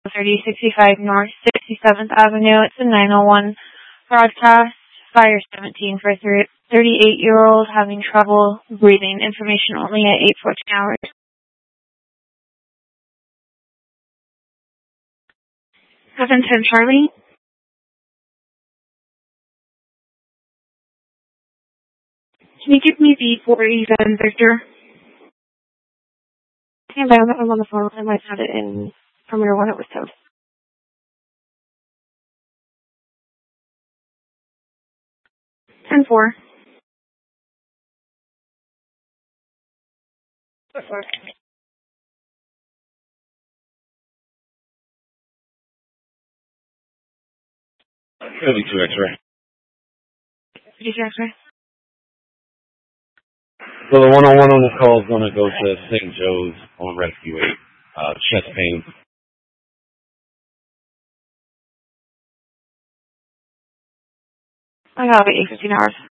3065 North 67th Avenue. It's a 901 broadcast. Fire 17 for a 38-year-old having trouble breathing. Information only at 8:14 hours. 710 Charlie. Can you give me the 487 Victor? Stand by, I'm on the phone. I might have it in Perimeter 1. It was towed. 10-4. 32 X-ray. 32 X-ray. So the 101 on the call is going to go to St. Joe's on Rescue 8. Chest pain. I got it 8:15 hours.